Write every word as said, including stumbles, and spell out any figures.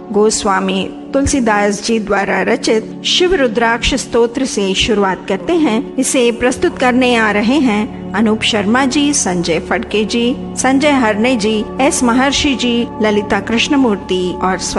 गोस्वामी तुलसीदास जी द्वारा रचित शिव रुद्राक्ष स्तोत्र से शुरुआत करते हैं। इसे प्रस्तुत करने आ रहे हैं अनूप शर्मा जी, संजय फड़के जी, संजय हरने जी, एस महर्षि जी, ललिता कृष्णमूर्ति और